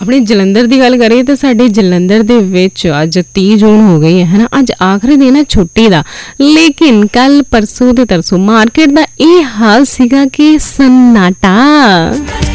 अपने जलंधर की गल करिए तो साडे जलंधर दे विच अज 30 जून हो गई है ना। अज आखिरी दिन है छुट्टी दा, लेकिन कल परसों ते तरसों मार्केट दा ये हाल सीगा कि सन्नाटा।